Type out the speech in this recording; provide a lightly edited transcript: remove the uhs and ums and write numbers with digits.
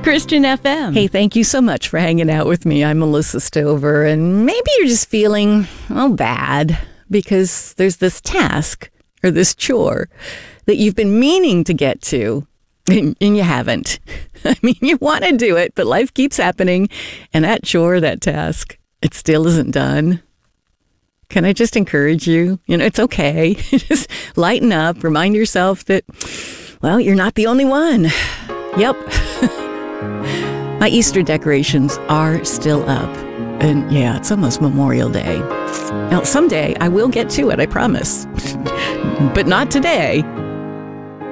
Christian FM. Hey, thank you so much for hanging out with me. I'm Melissa Stover, and maybe you're just feeling, bad because there's this task or this chore that you've been meaning to get to, and you haven't. I mean, you want to do it, but life keeps happening, and that chore, that task, it still isn't done. Can I just encourage you? It's okay. Just lighten up. Remind yourself that, you're not the only one. Yep. My Easter decorations are still up. And yeah, it's almost Memorial Day. Now, someday I will get to it, I promise. But not today.